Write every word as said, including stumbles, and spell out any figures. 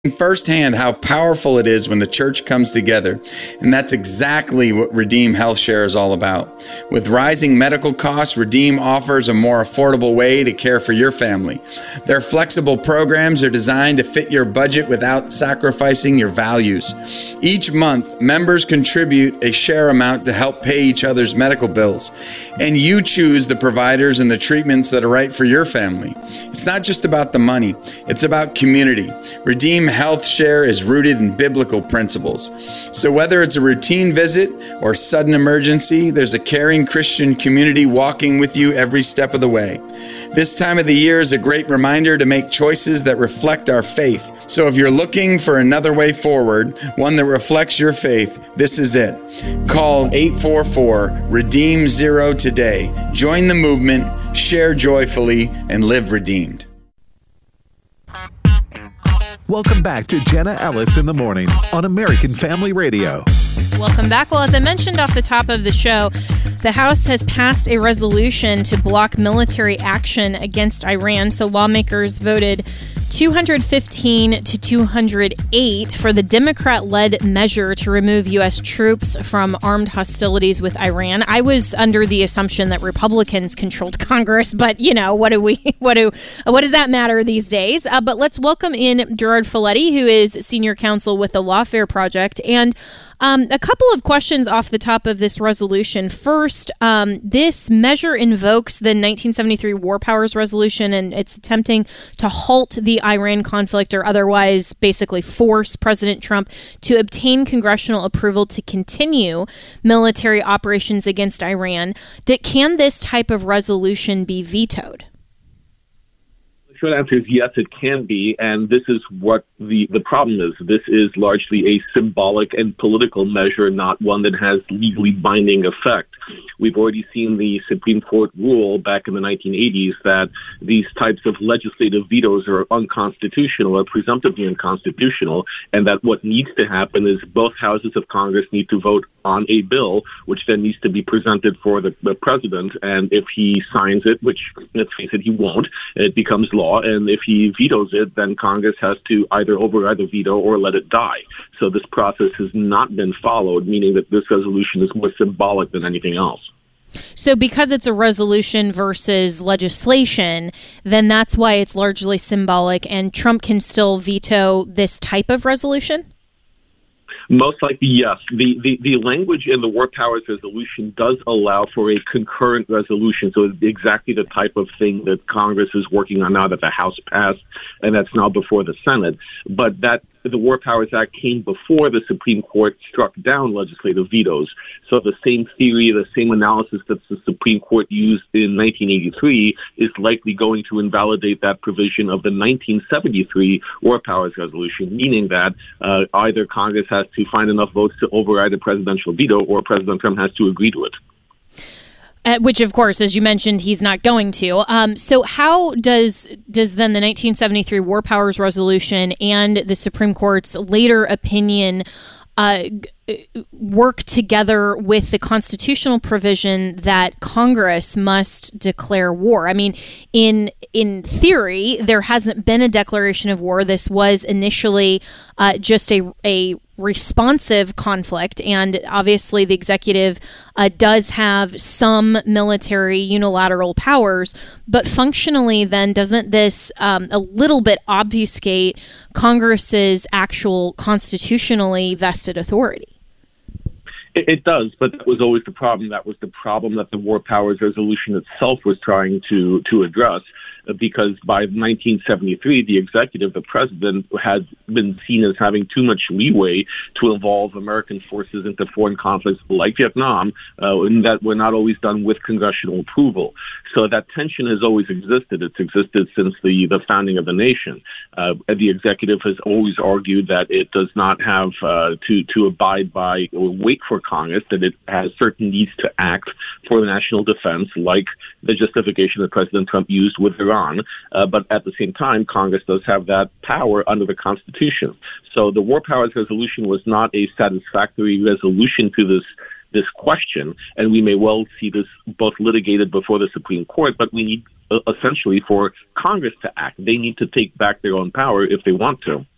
firsthand how powerful it is when the church comes together, and that's exactly what Redeem Health Share is all about. With rising medical costs, Redeem offers a more affordable way to care for your family. Their flexible programs are designed to fit your budget without sacrificing your values. Each month, members contribute a share amount to help pay each other's medical bills, and you choose the providers and the treatments that are right for your family. It's not just about the money, it's about community. Redeem Health Share is rooted in biblical principles. So whether it's a routine visit or sudden emergency, there's a caring Christian community walking with you every step of the way. This time of the year is a great reminder to make choices that reflect our faith. So if you're looking for another way forward, one that reflects your faith, this is it. Call eight four four, REDEEM zero today. Join the movement, share joyfully, and live redeemed. Welcome back to Jenna Ellis in the Morning on American Family Radio. Welcome back. Well, as I mentioned off the top of the show, the House has passed a resolution to block military action against Iran. So lawmakers voted two hundred fifteen to two hundred eight for the Democrat-led measure to remove U S troops from armed hostilities with Iran. I was under the assumption that Republicans controlled Congress, but you know, what do we, what do, what does that matter these days? Uh, but let's welcome in Gerard Filitti, who is senior counsel with the Lawfare Project, and Um, a couple of questions off the top of this resolution. First, um, this measure invokes the nineteen seventy-three War Powers Resolution, and it's attempting to halt the Iran conflict or otherwise basically force President Trump to obtain congressional approval to continue military operations against Iran. D- can this type of resolution be vetoed? The short answer is yes, it can be, and this is what the, the problem is. This is largely a symbolic and political measure, not one that has legally binding effect. We've already seen the Supreme Court rule back in the nineteen eighties that these types of legislative vetoes are unconstitutional or presumptively unconstitutional, and that what needs to happen is both houses of Congress need to vote on a bill, which then needs to be presented for the, the president, and if he signs it, which, let's face it, he won't, it becomes law, and if he vetoes it, then Congress has to either override the veto or let it die. So this process has not been followed, meaning that this resolution is more symbolic than anything else. So because it's a resolution versus legislation, then that's why it's largely symbolic, and Trump can still veto this type of resolution? Most likely, yes. The, the, the language in the War Powers Resolution does allow for a concurrent resolution, so it's exactly the type of thing that Congress is working on now that the House passed, and that's now before the Senate. But that the War Powers Act came before the Supreme Court struck down legislative vetoes. So the same theory, the same analysis that the Supreme Court used in nineteen eighty-three is likely going to invalidate that provision of the nineteen seventy-three War Powers Resolution, meaning that uh, either Congress has to find enough votes to override a presidential veto or President Trump has to agree to it. Uh, which, of course, as you mentioned, he's not going to. Um, so how does does then the nineteen seventy-three War Powers Resolution and the Supreme Court's later opinion uh, work together with the constitutional provision that Congress must declare war? I mean, in in theory, there hasn't been a declaration of war. This was initially uh, just a a responsive conflict, and obviously the executive uh, does have some military unilateral powers, but functionally then doesn't this um, a little bit obfuscate Congress's actual constitutionally vested authority? It, it does, but that was always the problem. That was the problem that the War Powers Resolution itself was trying to, to address, because by nineteen seventy-three, the executive, the president, had been seen as having too much leeway to involve American forces into foreign conflicts like Vietnam, uh, and that were not always done with congressional approval. So that tension has always existed. It's existed since the, the founding of the nation. Uh, the executive has always argued that it does not have uh, to, to abide by or wait for Congress, that it has certain needs to act for the national defense, like the justification that President Trump used with Iran. Uh, but at the same time, Congress does have that power under the Constitution. So the War Powers Resolution was not a satisfactory resolution to this this question, and we may well see this both litigated before the Supreme Court, but we need uh, essentially for Congress to act. They need to take back their own power if they want to.